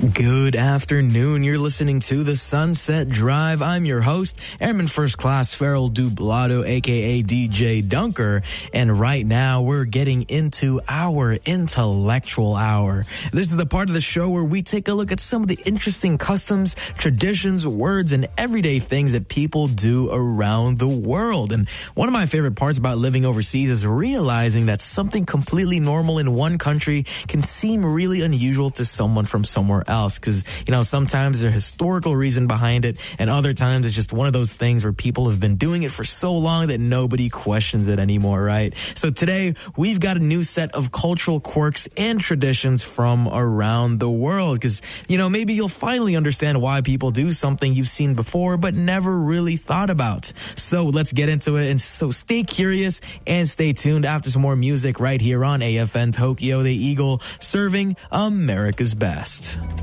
Good afternoon. You're listening to The Sunset Drive. I'm your host, Airman First Class Farrell Dublado, a.k.a. DJ Dunker. And right now, we're getting into our intellectual hour. This is the part of the show where we take a look at some of the interesting customs, traditions, words, and everyday things that people do around the world. And one of my favorite parts about living overseas is realizing that something completely normal in one country can seem really unusual to someone from somewhere else. Because, sometimes there's a historical reason behind it, and other times it's just one of those things where people have been doing it for so long that nobody questions it anymore, right? So today, we've got a new set of cultural quirks and traditions from around the world. Because, maybe you'll finally understand why people do something you've seen before but never really thought about. So let's get into it. And so stay curious and stay tuned after some more music right here on AFN Tokyo, the Eagle, serving America's best.